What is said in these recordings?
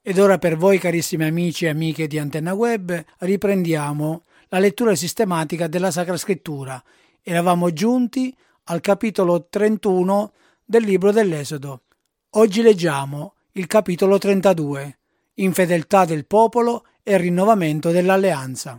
Ed ora per voi, carissimi amici e amiche di Antenna Web, riprendiamo la lettura sistematica della Sacra Scrittura. Eravamo giunti al capitolo 31 del libro dell'Esodo. Oggi leggiamo il capitolo 32, Infedeltà del popolo e rinnovamento dell'alleanza.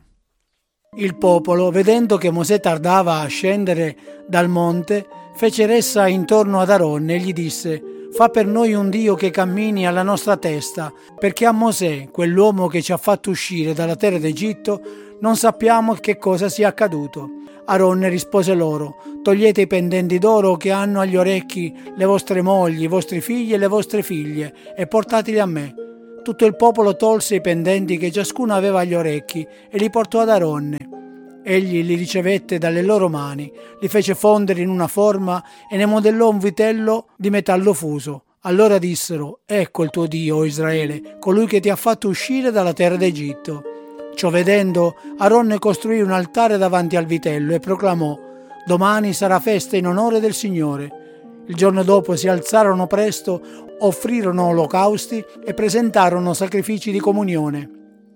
Il popolo, vedendo che Mosè tardava a scendere dal monte, fece ressa intorno ad Aronne e gli disse: «Fa per noi un Dio che cammini alla nostra testa, perché a Mosè, quell'uomo che ci ha fatto uscire dalla terra d'Egitto, non sappiamo che cosa sia accaduto». Aronne rispose loro: «Togliete i pendenti d'oro che hanno agli orecchi le vostre mogli, i vostri figli e le vostre figlie, e portateli a me». Tutto il popolo tolse i pendenti che ciascuno aveva agli orecchi e li portò ad Aronne. Egli li ricevette dalle loro mani, li fece fondere in una forma e ne modellò un vitello di metallo fuso. Allora dissero: «Ecco il tuo Dio, o Israele, colui che ti ha fatto uscire dalla terra d'Egitto». Ciò vedendo, Aronne costruì un altare davanti al vitello e proclamò: «Domani sarà festa in onore del Signore». Il giorno dopo si alzarono presto, offrirono olocausti e presentarono sacrifici di comunione.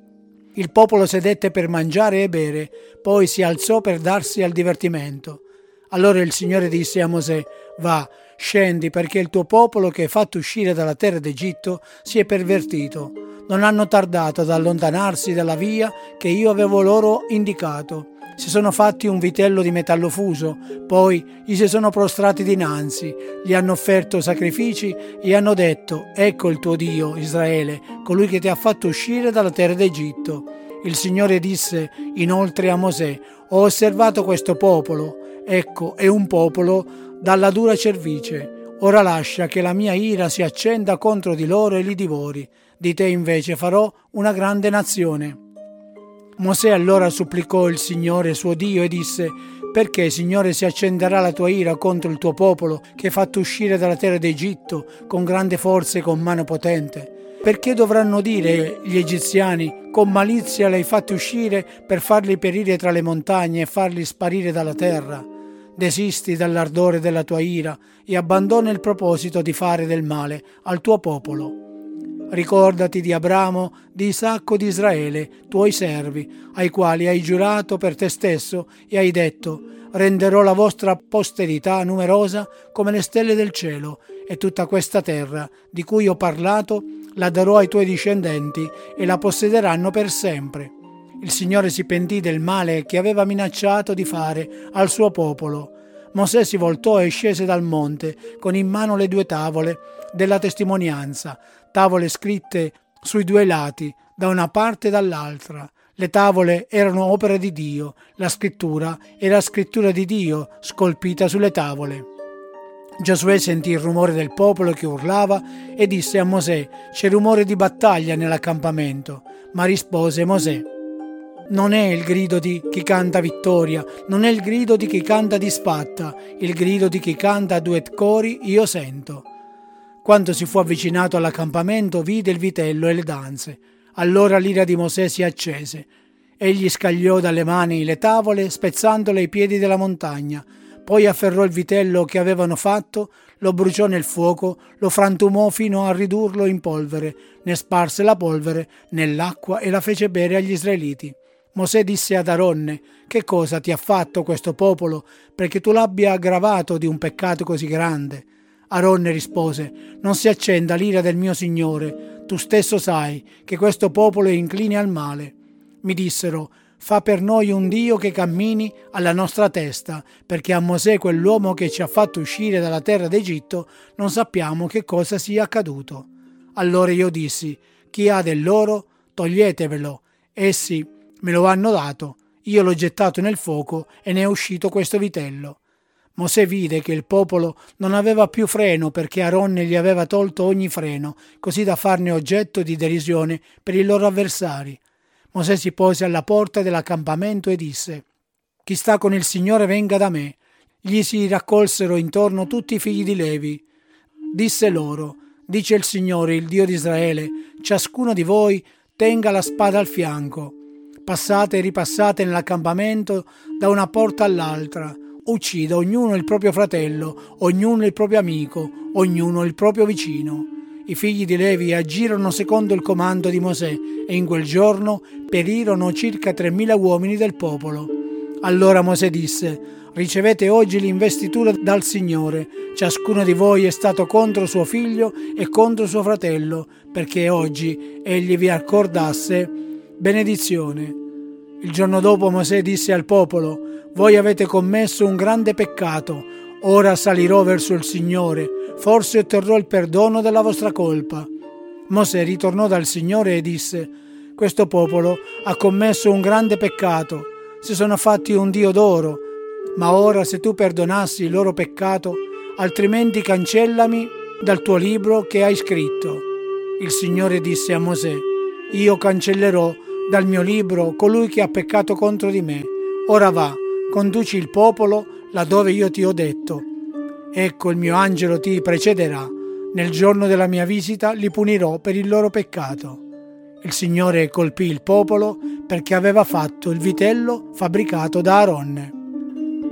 Il popolo sedette per mangiare e bere, poi si alzò per darsi al divertimento. Allora il Signore disse a Mosè: «Va, scendi, perché il tuo popolo che hai fatto uscire dalla terra d'Egitto si è pervertito. Non hanno tardato ad allontanarsi dalla via che io avevo loro indicato. Si sono fatti un vitello di metallo fuso, poi gli si sono prostrati dinanzi, gli hanno offerto sacrifici e hanno detto: «Ecco il tuo Dio, Israele, colui che ti ha fatto uscire dalla terra d'Egitto». Il Signore disse inoltre a Mosè: «Ho osservato questo popolo, ecco, è un popolo dalla dura cervice. Ora lascia che la mia ira si accenda contro di loro e li divori. Di te invece farò una grande nazione». Mosè allora supplicò il Signore suo Dio e disse: «Perché, Signore, si accenderà la tua ira contro il tuo popolo che hai fatto uscire dalla terra d'Egitto con grande forza e con mano potente? Perché dovranno dire gli egiziani: con malizia li hai fatti uscire per farli perire tra le montagne e farli sparire dalla terra? Desisti dall'ardore della tua ira e abbandona il proposito di fare del male al tuo popolo. Ricordati di Abramo, di Isacco, di Israele, tuoi servi, ai quali hai giurato per te stesso e hai detto: renderò la vostra posterità numerosa come le stelle del cielo, e tutta questa terra di cui ho parlato la darò ai tuoi discendenti e la possederanno per sempre». Il Signore si pentì del male che aveva minacciato di fare al suo popolo. Mosè si voltò e scese dal monte con in mano le 2 tavole della testimonianza, tavole scritte sui 2 lati, da una parte e dall'altra. Le tavole erano opera di Dio, la scrittura era scrittura di Dio scolpita sulle tavole. Giosuè sentì il rumore del popolo che urlava e disse a Mosè: «C'è rumore di battaglia nell'accampamento». Ma rispose Mosè: «Non è il grido di chi canta vittoria, non è il grido di chi canta disfatta, il grido di chi canta a duet cori io sento». Quando si fu avvicinato all'accampamento, vide il vitello e le danze. Allora l'ira di Mosè si accese. Egli scagliò dalle mani le tavole, spezzandole ai piedi della montagna. Poi afferrò il vitello che avevano fatto, lo bruciò nel fuoco, lo frantumò fino a ridurlo in polvere, ne sparse la polvere nell'acqua e la fece bere agli israeliti. Mosè disse ad Aronne: «Che cosa ti ha fatto questo popolo perché tu l'abbia aggravato di un peccato così grande?» Aronne rispose: «Non si accenda l'ira del mio Signore, tu stesso sai che questo popolo è incline al male». Mi dissero: «Fa per noi un Dio che cammini alla nostra testa, perché a Mosè, quell'uomo che ci ha fatto uscire dalla terra d'Egitto, non sappiamo che cosa sia accaduto». Allora io dissi: «Chi ha dell'oro, toglietevelo». Essi me lo hanno dato, io l'ho gettato nel fuoco e ne è uscito questo vitello. Mosè vide che il popolo non aveva più freno perché Aronne gli aveva tolto ogni freno, così da farne oggetto di derisione per i loro avversari. Mosè si pose alla porta dell'accampamento e disse: «Chi sta con il Signore venga da me». Gli si raccolsero intorno tutti i figli di Levi. Disse loro: «Dice il Signore, il Dio di Israele, ciascuno di voi tenga la spada al fianco. Passate e ripassate nell'accampamento da una porta all'altra. Uccida ognuno il proprio fratello, ognuno il proprio amico, ognuno il proprio vicino». I figli di Levi agirono secondo il comando di Mosè e in quel giorno perirono circa 3.000 uomini del popolo. Allora Mosè disse: ricevete oggi l'investitura dal Signore. Ciascuno di voi è stato contro suo figlio e contro suo fratello, perché oggi egli vi accordasse benedizione. Il giorno dopo Mosè disse al popolo: voi avete commesso un grande peccato. Ora salirò verso il Signore, forse otterrò il perdono della vostra colpa. Mosè ritornò dal Signore e disse: questo popolo ha commesso un grande peccato, si sono fatti un dio d'oro. Ma ora se tu perdonassi il loro peccato, altrimenti cancellami dal tuo libro che hai scritto. Il Signore disse a Mosè: io cancellerò dal mio libro colui che ha peccato contro di me. Ora va, conduci il popolo laddove io ti ho detto. Ecco, il mio angelo ti precederà. Nel giorno della mia visita li punirò per il loro peccato. Il Signore colpì il popolo perché aveva fatto il vitello fabbricato da Aronne.